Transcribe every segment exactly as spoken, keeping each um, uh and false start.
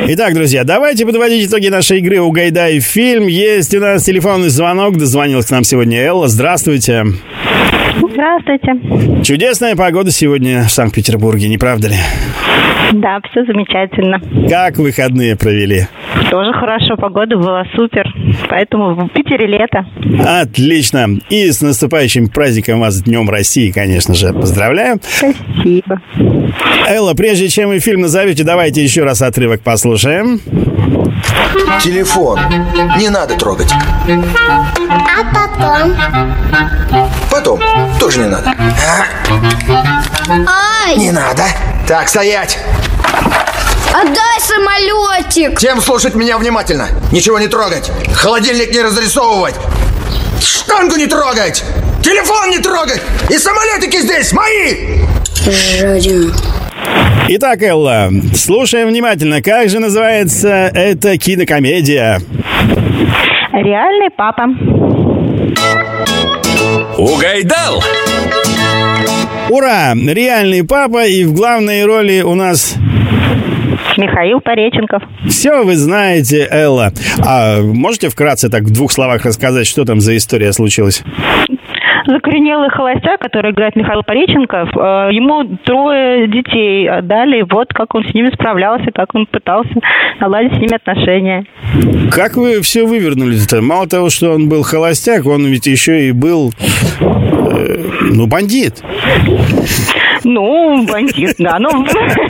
Итак, друзья, давайте подводить итоги нашей игры «Угадай фильм». Есть у нас телефонный звонок. Дозвонилась к нам сегодня Элла. Здравствуйте. Здравствуйте. Чудесная погода сегодня в Санкт-Петербурге, не правда ли? Да, все замечательно. Как выходные провели? Тоже хорошо, погода была супер. Поэтому в Питере лето. Отлично. И с наступающим праздником вас, Днем России, конечно же, поздравляю. Спасибо. Элла, прежде чем вы фильм назовете, давайте еще раз отрывок послушаем. Телефон. Не надо трогать. А потом? Потом. Тоже не надо. Ай! Не надо. Так, стоять. Отдай самолетик. Всем слушать меня внимательно. Ничего не трогать. Холодильник не разрисовывать. Штангу не трогать. Телефон не трогать. И самолетики здесь мои. Жадина. Итак, Элла, слушаем внимательно. Как же называется эта кинокомедия? Реальный папа. Угайдал! Ура! Реальный папа, и в главной роли у нас... Михаил Пореченков. Все вы знаете, Элла. А можете вкратце так в двух словах рассказать, что там за история случилась? Закоренелый холостяк, который играет Михаил Пореченков, ему трое детей дали, вот как он с ними справлялся, как он пытался наладить с ними отношения. Как вы все вывернули-то? Мало того, что он был холостяк, он ведь еще и был, э, ну, бандит. Ну, бандит, да, ну...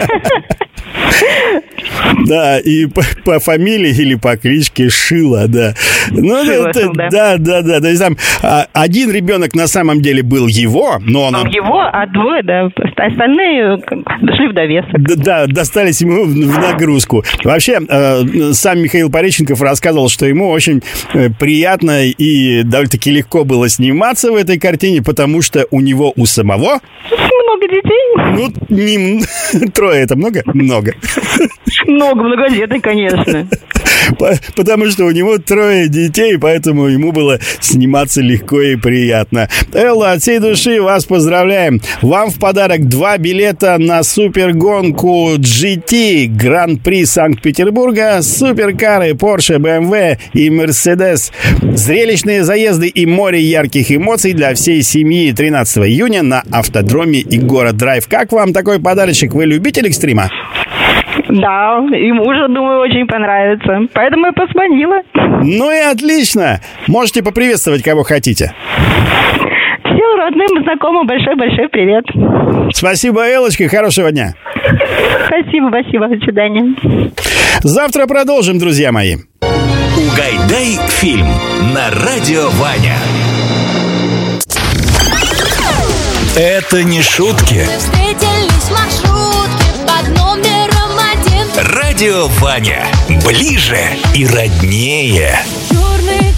Да, и по, по фамилии или по кличке Шила, да. Ну, Шила, это, да. да, да, да. То есть там а, один ребенок на самом деле был его, но он... Он его, а двое, да, остальные шли в довесок. Да, да, достались ему в, в нагрузку. Вообще, э, сам Михаил Пореченков рассказывал, что ему очень э, приятно и довольно-таки легко было сниматься в этой картине, потому что у него у самого... Много детей? Ну, не, трое это много? Много. Много, многодетных, конечно. Потому что у него трое детей, поэтому ему было сниматься легко и приятно. Элла, от всей души вас поздравляем. Вам в подарок два билета на супергонку джи ти Гран-при Санкт-Петербурга, суперкары Porsche, бэ эм вэ и Mercedes. Зрелищные заезды и море ярких эмоций для всей семьи тринадцатого июня на автодроме и город Драйв. Как вам такой подарочек? Вы любитель экстрима? Да, и мужу, думаю, очень понравится. Поэтому я позвонила. Ну и отлично. Можете поприветствовать, кого хотите. Всем родным и знакомым большой-большой привет. Спасибо, Эллочка. Хорошего дня. Спасибо, спасибо. До свидания. Завтра продолжим, друзья мои. Угайдай фильм на Радио Ваня. Это не шутки. Встретились маршрутки под номером один. Радио Ваня. Ближе и роднее.